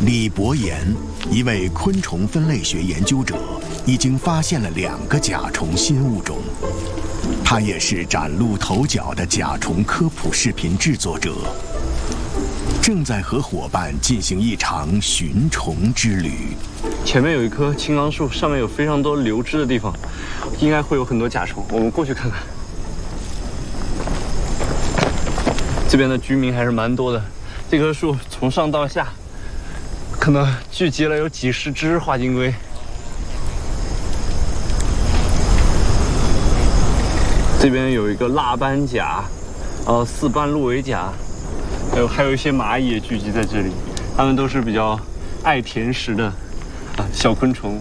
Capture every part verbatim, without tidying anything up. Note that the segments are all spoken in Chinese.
李伯言，一位昆虫分类学研究者，已经发现了两个甲虫新物种。他也是崭露头角的甲虫科普视频制作者，正在和伙伴进行一场寻虫之旅。 前面有一棵青冈树，上面有非常多流枝的地方，应该会有很多甲虫。我们过去看看。这边的居民还是蛮多的，这棵树从上到下，可能聚集了有几十只花金龟。这边有一个蜡斑甲，呃，四斑鹿尾甲，还有还有一些蚂蚁也聚集在这里，它们都是比较爱甜食的啊小昆虫。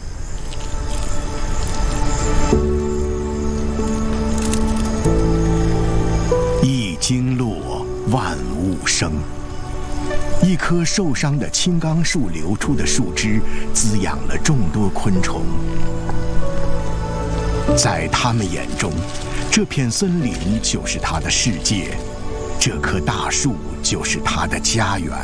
一经落，万物生。一棵受伤的青冈树流出的树枝，滋养了众多昆虫。在他们眼中，这片森林就是他的世界，这棵大树就是他的家园。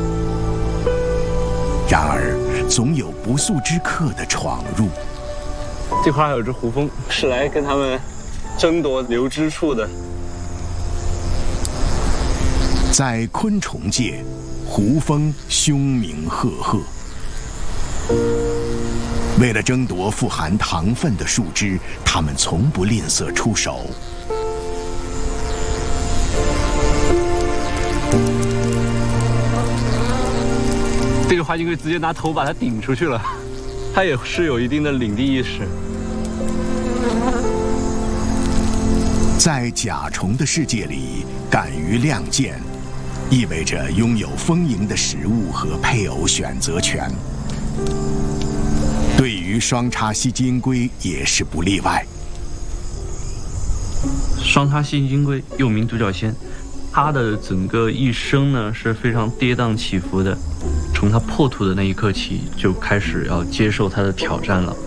然而，总有不速之客的闯入。 这块还有只胡蜂，是来跟他们争夺流枝处的。 在昆虫界，胡蜂凶名赫赫。为了争夺富含糖分的树枝，它们从不吝啬出手。 这个花金龟直接拿头把它顶出去了，它也是有一定的领地意识。 在甲虫的世界里，敢于亮剑，意味着拥有丰盈的食物和配偶选择权。对于双叉吸金龟也是不例外。 双叉吸金龟又名独角仙，它的整个一生呢是非常跌宕起伏的，从它破土的那一刻起，就开始要接受它的挑战了。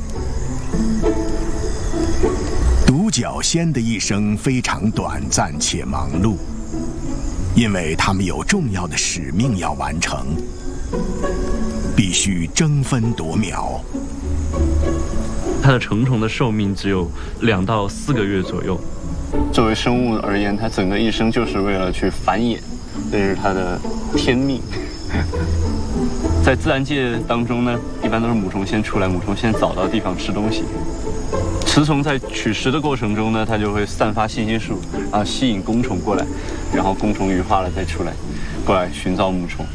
独角仙的一生非常短暂且忙碌，因为他们有重要的使命要完成，必须争分夺秒。 它的成虫的寿命只有两到四个月左右。作为生物而言，它整个一生就是为了去繁衍，这是它的天命。在自然界当中呢，一般都是母虫先出来，母虫先找到地方吃东西。雌虫在取食的过程中呢，它就会散发信息素，啊，吸引公虫过来，然后公虫羽化了再出来，过来寻找母虫。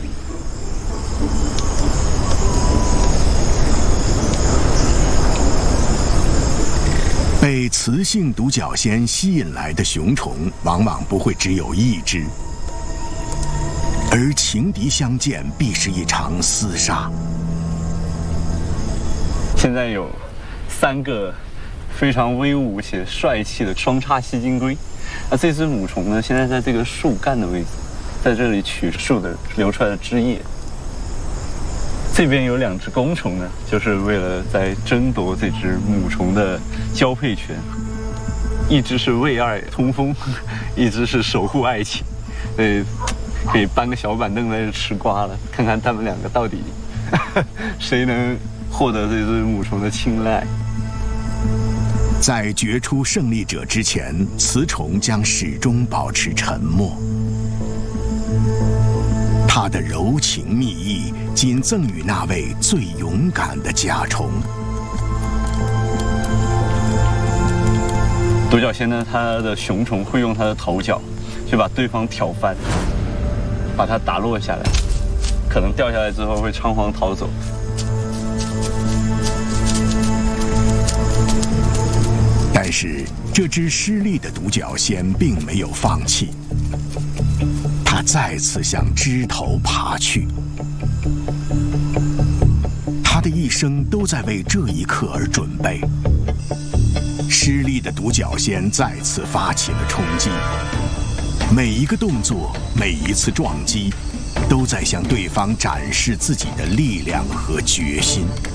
被雌性独角仙吸引来的雄虫，往往不会只有一只，而情敌相见，必是一场厮杀。 现在有三个非常威武且帅气的双叉吸金龟，那这只母虫呢，现在在这个树干的位置，在这里取树的流出来的汁液。这边有两只公虫呢，就是为了在争夺这只母虫的交配权，一只是为爱通风，一只是守护爱情，所以可以搬个小板凳在这吃瓜了，看看他们两个到底谁能获得这只母虫的青睐。 在决出胜利者之前，雌虫将始终保持沉默。它的柔情蜜意仅赠予那位最勇敢的甲虫。 独角仙呢，它的雄虫会用它的头角去把对方挑翻，把它打落下来，可能掉下来之后会仓皇逃走。 但是这只失利的独角仙并没有放弃，它再次向枝头爬去。它的一生都在为这一刻而准备。失利的独角仙再次发起了冲击，每一个动作，每一次撞击，都在向对方展示自己的力量和决心。